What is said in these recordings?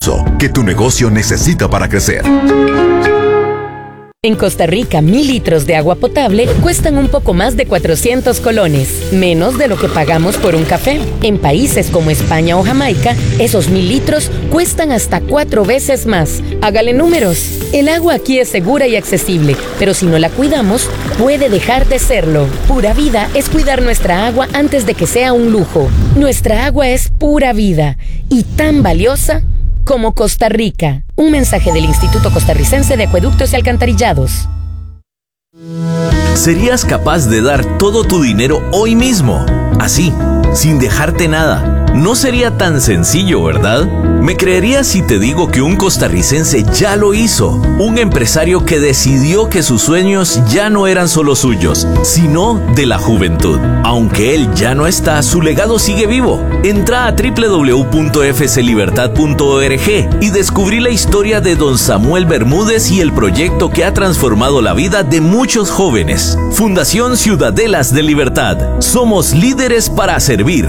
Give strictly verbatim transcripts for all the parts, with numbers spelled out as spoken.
poderoso que tu negocio necesita para crecer. En Costa Rica, mil litros de agua potable cuestan un poco más de cuatrocientos colones, menos de lo que pagamos por un café. En países como España o Jamaica, esos mil litros cuestan hasta cuatro veces más. Hágale números. El agua aquí es segura y accesible, pero si no la cuidamos, puede dejar de serlo. Pura Vida es cuidar nuestra agua antes de que sea un lujo. Nuestra agua es pura vida y tan valiosa como Costa Rica. Un mensaje del Instituto Costarricense de Acueductos y Alcantarillados. ¿Serías capaz de dar todo tu dinero hoy mismo? Así, sin dejarte nada. No sería tan sencillo, ¿verdad? ¿Me creerías si te digo que un costarricense ya lo hizo? Un empresario que decidió que sus sueños ya no eran solo suyos, sino de la juventud. Aunque él ya no está, su legado sigue vivo. Entra a doble u doble u doble u punto f c libertad punto org y descubrí la historia de don Samuel Bermúdez y el proyecto que ha transformado la vida de muchos jóvenes. Fundación Ciudadelas de Libertad. Somos líderes para servir.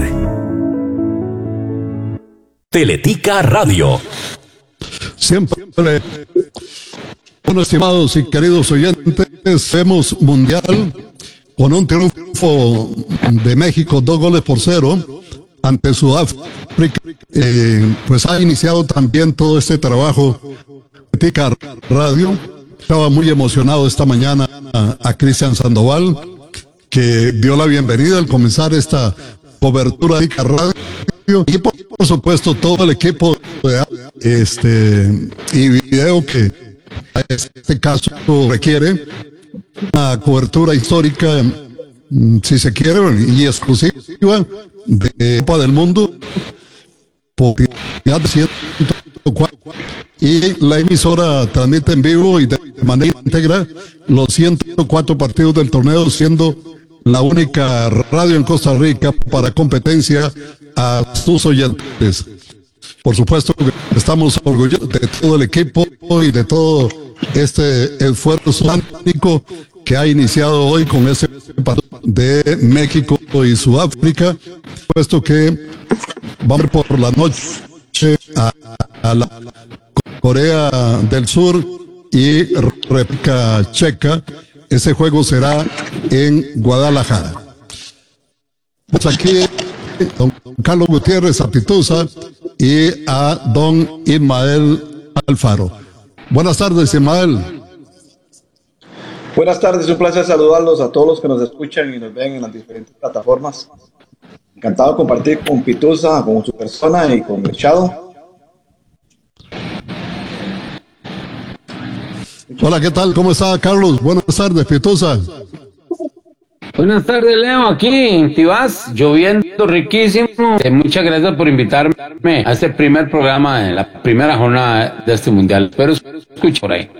Teletica Radio. Siempre, bueno, estimados y queridos oyentes, vemos mundial con un triunfo de México, dos goles por cero ante Sudáfrica. Eh, pues ha iniciado también todo este trabajo. Teletica Radio. Estaba muy emocionado esta mañana a, a Cristian Sandoval, que dio la bienvenida al comenzar esta cobertura de Teletica Radio. Y por, por supuesto todo el equipo de este y video que en este caso requiere una cobertura histórica, si se quiere, y exclusiva de Copa del Mundo por ciento cuatro, y la emisora transmite en vivo y de manera íntegra los ciento cuatro partidos del torneo, siendo la única radio en Costa Rica para competencia a sus oyentes. Por supuesto que estamos orgullosos de todo el equipo y de todo este esfuerzo único que ha iniciado hoy con ese partido de México y Sudáfrica, puesto que vamos por la noche a, a la Corea del Sur y República Checa. Ese juego será en Guadalajara. Pues aquí don Carlos Gutiérrez Apituza y a don Ismael Alfaro. Buenas tardes, Ismael. Buenas tardes, un placer saludarlos a todos los que nos escuchan y nos ven en las diferentes plataformas. Encantado de compartir con Pituza, con su persona y con Machado. Hola, ¿qué tal? ¿Cómo está, Carlos? Buenas tardes, Pituza. Buenas tardes, Leo, aquí en Tibás, lloviendo riquísimo. Eh, muchas gracias por invitarme a este primer programa, en la primera jornada de este mundial. Espero escuchar por ahí.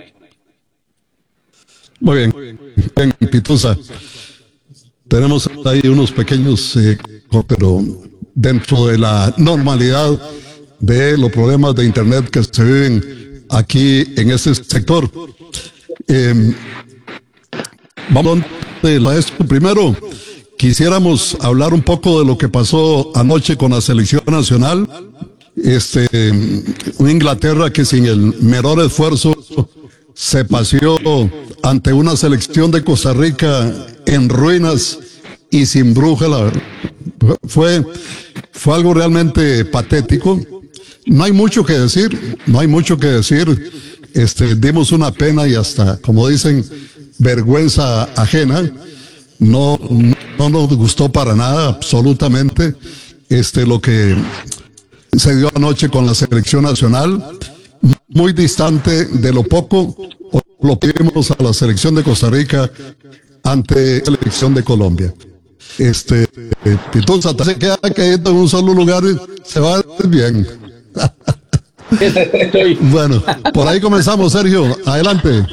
Muy bien, bien, Pituza. Tenemos ahí unos pequeños, eh, pero dentro de la normalidad de los problemas de internet que se viven aquí en este sector. Eh, vamos a esto. Primero, quisiéramos hablar un poco de lo que pasó anoche con la selección nacional. Este, una Inglaterra que sin el menor esfuerzo se paseó ante una selección de Costa Rica en ruinas y sin brújula. Fue, fue algo realmente patético. No hay mucho que decir, no hay mucho que decir. Este, dimos una pena y hasta, como dicen, vergüenza ajena. No, no nos gustó para nada, absolutamente, este, lo que se dio anoche con la selección nacional. Muy distante de lo poco o lo que vimos a la selección de Costa Rica ante la selección de Colombia. Este, entonces, se queda quedando en un solo lugar y se va bien. Bueno, por ahí comenzamos, Sergio. Adelante.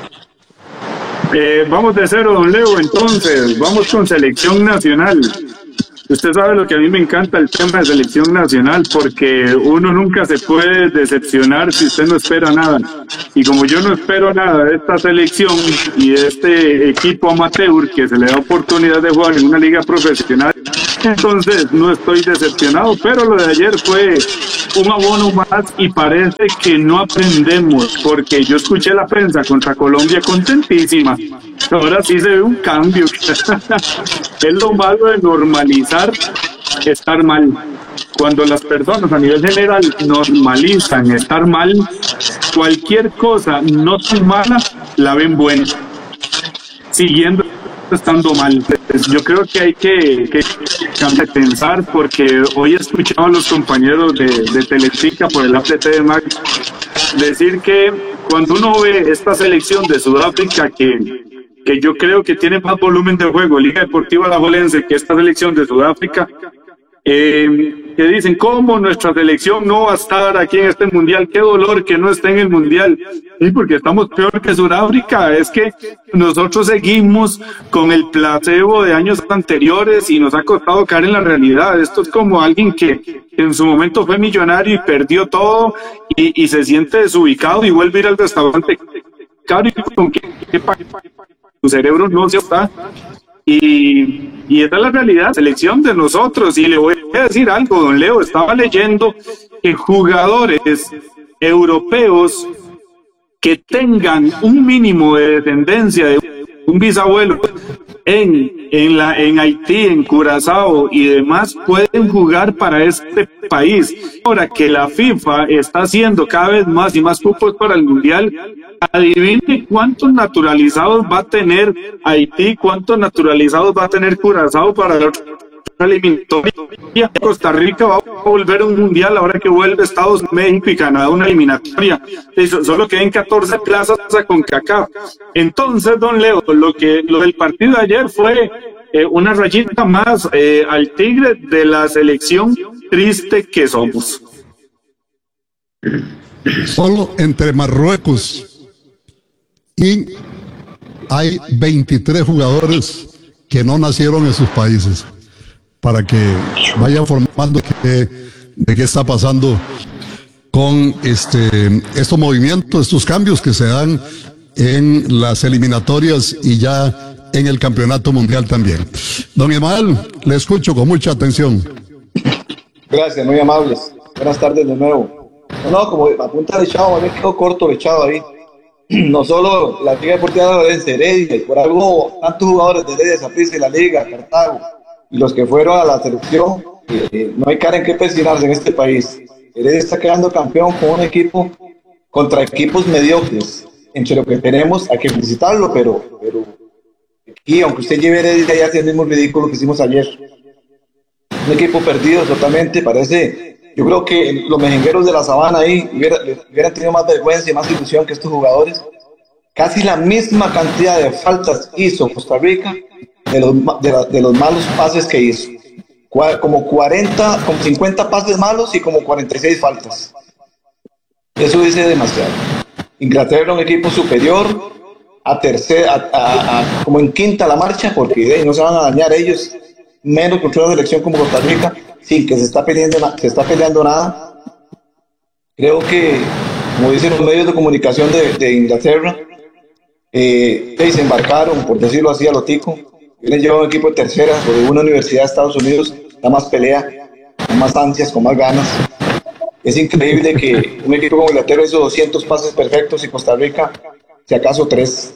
Eh, vamos de cero, don Leo, entonces, vamos con selección nacional. Usted sabe lo que a mí me encanta el tema de selección nacional, porque uno nunca se puede decepcionar si usted no espera nada. Y como yo no espero nada de esta selección y de este equipo amateur que se le da oportunidad de jugar en una liga profesional, Entonces no estoy decepcionado, pero lo de ayer fue un abono más y parece que no aprendemos, porque yo escuché la prensa contra Colombia contentísima. Ahora sí se ve un cambio. Es lo malo de normalizar estar mal. Cuando las personas a nivel general normalizan estar mal, cualquier cosa no tan mala la ven buena, siguiendo estando mal. Yo creo que hay que, que cambiar de pensar, porque hoy he escuchado a los compañeros de, de Teletica por el app de T V Max decir que cuando uno ve esta selección de Sudáfrica, que, que yo creo que tiene más volumen de juego, Liga Deportiva Alajuelense, que esta selección de Sudáfrica, eh, que dicen, ¿cómo nuestra selección no va a estar aquí en este mundial? Qué dolor que no esté en el mundial. Sí, porque estamos peor que Sudáfrica. Es que nosotros seguimos con el placebo de años anteriores y nos ha costado caer en la realidad. Esto es como alguien que, que en su momento fue millonario y perdió todo y, y se siente desubicado y vuelve a ir al restaurante caro y con que, que, que su cerebro no se está. Y, y esta es la realidad, selección de nosotros. Y le voy a decir algo, don Leo, estaba leyendo que jugadores europeos que tengan un mínimo de descendencia de un bisabuelo en, en, la, en Haití, en Curazao y demás, pueden jugar para este país. Ahora que la FIFA está haciendo cada vez más y más cupos para el Mundial, adivine cuántos naturalizados va a tener Haití, cuántos naturalizados va a tener Curazao para la otra eliminatoria. Costa Rica va a volver a un mundial ahora que vuelve Estados Unidos, México y Canadá a una eliminatoria. Solo quedan catorce plazas a CONCACAF. Entonces, don Leo, lo que lo del partido de ayer fue eh, una rayita más eh, al tigre de la selección triste que somos. Solo entre Marruecos y hay veintitrés jugadores que no nacieron en sus países, para que vayan formando que, de qué está pasando con este, estos movimientos, estos cambios que se dan en las eliminatorias y ya en el campeonato mundial también. Don Emanuel, le escucho con mucha atención. Gracias, muy amables. Buenas tardes de nuevo. No, no, como apunta de Chavo, a mí quedó corto de Chavo ahí. No solo la Liga Deportiva de Heredia, y por algo tantos jugadores de Heredia, Saprissa y la Liga, Cartago, y los que fueron a la selección, eh, no hay cara en qué persinarse en este país. Heredia está quedando campeón con un equipo contra equipos mediocres. Entre lo que tenemos hay que felicitarlo, pero, pero aquí, aunque usted lleve Heredia, ya hace el mismo ridículo que hicimos ayer. Un equipo perdido totalmente, parece. Yo creo que los mejengueros de la Sabana ahí hubiera, hubieran tenido más vergüenza y más ilusión que estos jugadores. Casi la misma cantidad de faltas hizo Costa Rica de los, de, la, de los malos pases que hizo. Como cuarenta, como cincuenta pases malos y como cuarenta y seis faltas. Eso dice demasiado. Inglaterra era un equipo superior, a tercera, a, a, a, como en quinta la marcha, porque eh, no se van a dañar ellos, menos contra una selección como Costa Rica, sin que se está peleando, se está peleando nada. Creo que, como dicen los medios de comunicación de, de Inglaterra, eh, se embarcaron, por decirlo así, a lo tico. Vienen llevando un equipo de tercera o de una universidad de Estados Unidos, da más pelea, con más ansias, con más ganas. Es increíble que un equipo como Inglaterra hizo doscientos pases perfectos y Costa Rica, si acaso tres.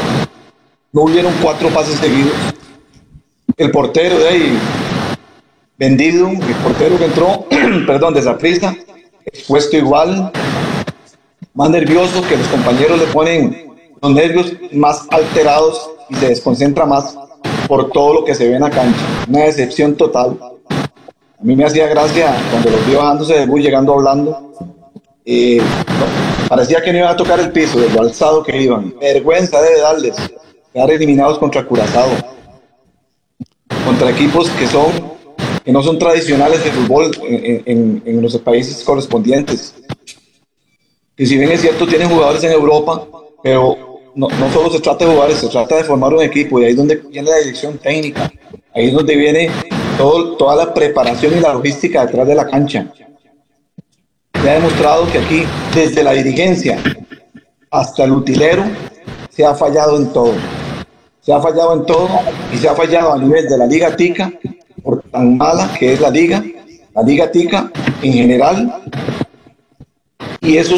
No hubieron cuatro pases seguidos. El portero de ahí, vendido, el portero que entró, perdón, de Saprissa, expuesto igual, más nervioso, que los compañeros le ponen los nervios más alterados y se desconcentra más por todo lo que se ve en la cancha. Una decepción total. A mí me hacía gracia cuando los vi bajándose del bus, llegando hablando. Eh, no, parecía que no iban a tocar el piso, de lo alzado que iban. Vergüenza debe darles quedar eliminados contra Curazao, contra equipos que son que no son tradicionales de fútbol en, en, en los países correspondientes. Que si bien es cierto, tienen jugadores en Europa, pero No, no solo se trata de jugadores, se trata de formar un equipo, y ahí es donde viene la dirección técnica, ahí es donde viene todo, toda la preparación y la logística detrás de la cancha. Se ha demostrado que aquí, desde la dirigencia hasta el utilero, se ha fallado en todo. Se ha fallado en todo y se ha fallado a nivel de la Liga Tica por tan mala que es la liga, la liga tica en general. Y eso